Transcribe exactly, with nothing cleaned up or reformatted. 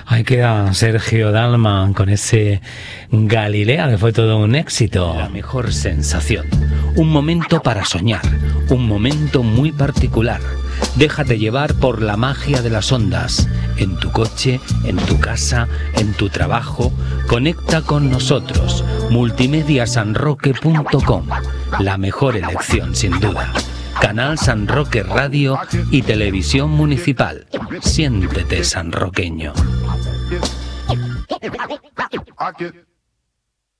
Ahí queda Sergio Dalma con ese Galilea, que fue todo un éxito. La mejor sensación. Un momento para soñar. Un momento muy particular. Déjate llevar por la magia de las ondas. En tu coche, en tu casa, en tu trabajo. Conecta con nosotros. multimedia san roque punto com. La mejor elección, sin duda. Canal San Roque Radio y Televisión Municipal. Siéntete sanroqueño.